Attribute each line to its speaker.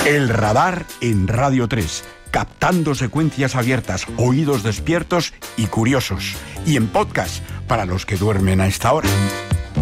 Speaker 1: El Radar en Radio 3, captando secuencias abiertas, oídos despiertos y curiosos. Y en podcast, para los que duermen a esta hora.